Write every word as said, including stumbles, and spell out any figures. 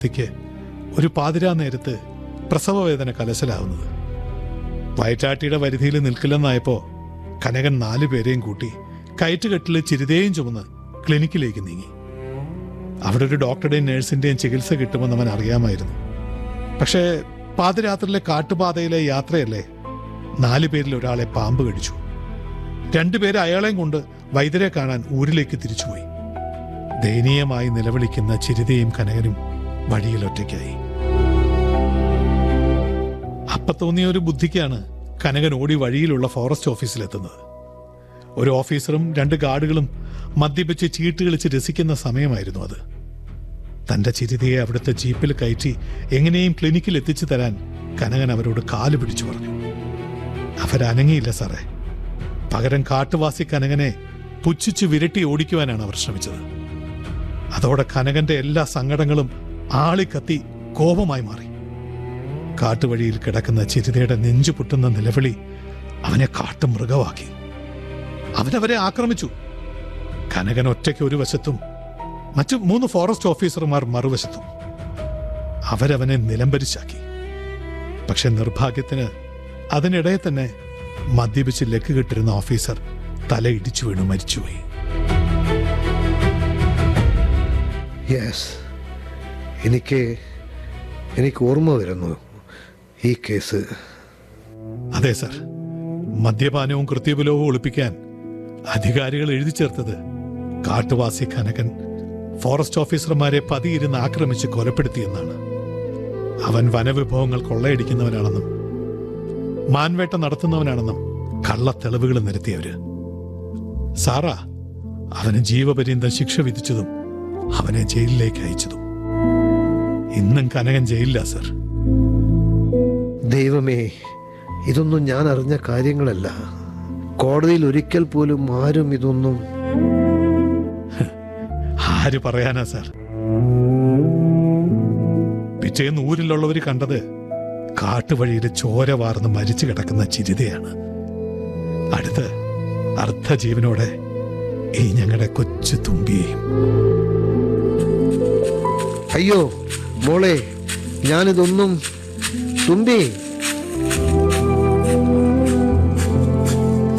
ക്ക് ഒരു പാതിരാ നേരത്ത് പ്രസവവേദന കലശലാവുന്നത്. വയറ്റാട്ടിയുടെ പരിധിയിൽ നിൽക്കില്ലെന്നായപ്പോൾ കനകൻ നാലു പേരെയും കൂട്ടി കയറ്റുകെട്ടിൽ ചിരിതയും ചുമന്ന് ക്ലിനിക്കിലേക്ക് നീങ്ങി. അവിടെ ഒരു ഡോക്ടറുടെയും നഴ്സിന്റെയും ചികിത്സ കിട്ടുമെന്ന് അവൻ അറിയാമായിരുന്നു. പക്ഷേ പാതിരാത്രിയിലെ കാട്ടുപാതയിലെ യാത്രയല്ലേ, നാലു പേരിൽ ഒരാളെ പാമ്പ് കടിച്ചു. രണ്ടുപേരെ അയാളെയും കൊണ്ട് വൈദ്യരെ കാണാൻ ഊരിലേക്ക് തിരിച്ചുപോയി. ദയനീയമായി നിലവിളിക്കുന്ന ചിരിതയും കനകനും വഴിയിൽ ഒറ്റയ്ക്കായി. അപ്പ തോന്നിയ ഒരു ബുദ്ധിക്കാണ് കനകൻ ഓടി വഴിയിലുള്ള ഫോറസ്റ്റ് ഓഫീസിലെത്തുന്നത്. ഒരു ഓഫീസറും രണ്ട് ഗാർഡുകളും മദ്യപിച്ച് ചീട്ട് കളിച്ച് രസിക്കുന്ന സമയമായിരുന്നു അത്. തന്റെ ചിരിതയെ അവിടുത്തെ ജീപ്പിൽ കയറ്റി എങ്ങനെയും ക്ലിനിക്കിൽ എത്തിച്ചു തരാൻ കനകൻ അവരോട് കാല് പിടിച്ചു പറഞ്ഞു. അവരനങ്ങിയില്ല സാറേ. പകരം കാട്ടുവാസി കനകനെ പുച്ഛിച്ച് വിരട്ടി ഓടിക്കുവാനാണ് അവർ ശ്രമിച്ചത്. അതോടെ കനകന്റെ എല്ലാ സങ്കടങ്ങളും ആളിക്കത്തി കോപമായി മാറി. കാട്ടുവഴിയിൽ കിടക്കുന്ന ചിരിതയുടെ നെഞ്ചു പൊട്ടുന്ന നിലവിളി അവനെ കാട്ടുമൃഗമാക്കി. അവനവരെ ആക്രമിച്ചു. കനകൻ ഒറ്റയ്ക്ക് ഒരു വശത്തും മറ്റു മൂന്ന് ഫോറസ്റ്റ് ഓഫീസർമാർ മറുവശത്തും. അവരവനെ നിലംപരിശാക്കി. പക്ഷെ നിർഭാഗ്യത്തിന് അതിനിടെ തന്നെ മദ്യപിച്ച് ലക്ക് കിട്ടിരുന്ന ഓഫീസർ തലയിടിച്ചു വീണു മരിച്ചുപോയി. യെസ്, എനിക്ക് എനിക്ക് ഓർമ്മ വരുന്നു ഈ കേസ്. അതെ സർ, മദ്യപാനവും കൃത്യബലവും ഒളിപ്പിക്കാൻ അധികാരികൾ എഴുതി ചേർത്തത് കാട്ടുവാസി കനകൻ ഫോറസ്റ്റ് ഓഫീസർമാരെ പതിയിരുന്ന് ആക്രമിച്ച് കൊലപ്പെടുത്തിയെന്നാണ്. അവൻ വനവിഭവങ്ങൾ കൊള്ളയടിക്കുന്നവനാണെന്നും മാൻവേട്ട നടത്തുന്നവനാണെന്നും കള്ളത്തെളിവുകൾ നിരത്തിയവര്. സാറാ അവന് ജീവപര്യന്തം ശിക്ഷ വിധിച്ചതും അവനെ ജയിലിലേക്ക് അയച്ചതും. ഇന്നും കനകൻ ജയിലില്ല സർ. ദൈവമേ, ഇതൊന്നും ഞാൻ അറിഞ്ഞ കാര്യങ്ങളല്ല. കോടതിയിൽ ഒരിക്കൽ പോലും ആരും ഇതൊന്നും ആര് പറയാനാ സാർ. പിറ്റേന്ന് ഊരിലുള്ളവർ കണ്ടത് കാട്ടുവഴിയിൽ ചോര വാർന്ന് മരിച്ചു കിടക്കുന്ന ചിരിതയാണ്. അടുത്ത് അർദ്ധജീവനോടെ ഈ ഞങ്ങളുടെ കൊച്ചു തുമ്പിയെയും. അയ്യോ മോളെ, ഞാനിതൊന്നും തുമ്പി